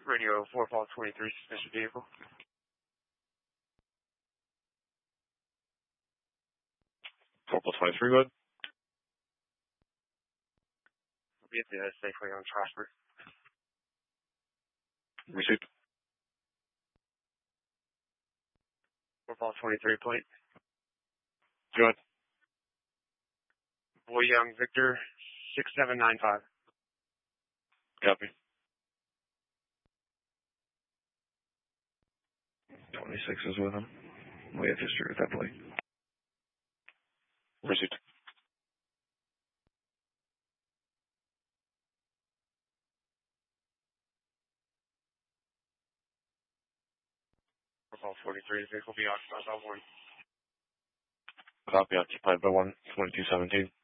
Radio 4 Paul 23, suspicious vehicle. Corporal 23, good. We'll be at the Safeway on Strasburg. Received. 4 Paul 23 plate. Go ahead. Boy Young Victor 6795. Copy. 26 is with him. We have history with that plate. Received. Paul 43, the vehicle be occupied by 1. Copy, occupied by 1, 2217.